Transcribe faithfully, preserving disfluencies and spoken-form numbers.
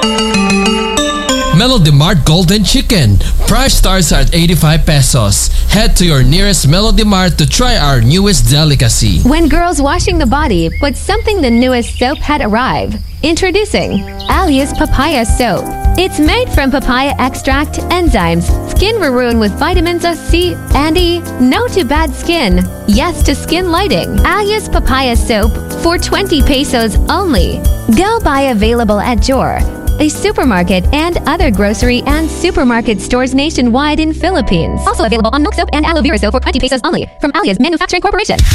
Melody Mart Golden Chicken. Price starts at eighty-five pesos. Head to your nearest Melody Mart to try our newest delicacy. When girls washing the body, but something the newest soap had arrived. Introducing Alias Papaya Soap. It's made from papaya extract, enzymes, skin ruin with vitamins C and E. No to bad skin. Yes to skin lighting. Alias Papaya Soap for twenty pesos only. Go buy available at Jor, a supermarket, and other grocery and supermarket stores nationwide in Philippines. Also available on Milk Soap and Aloe Vera Soap for twenty pesos only from Alias Manufacturing Corporation.